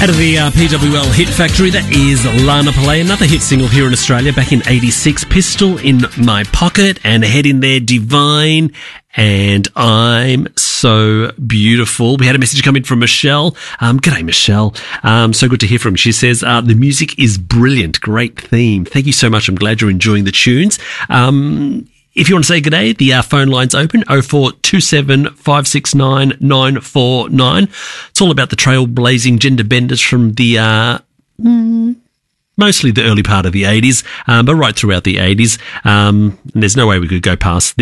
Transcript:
Out of the PWL Hit Factory, that is Lana Pillay, another hit single here in Australia back in 86, Pistol in My Pocket, and Head in There, Divine, and I'm So Beautiful. We had a message come in from Michelle. G'day, Michelle. So good to hear from you. She says, the music is brilliant. Great theme. Thank you so much. I'm glad you're enjoying the tunes. If you want to say g'day, the phone line's open, 0427 569 949. It's all about the trailblazing gender benders from the mostly the early part of the 80s, but right throughout the 80s. And there's no way we could go past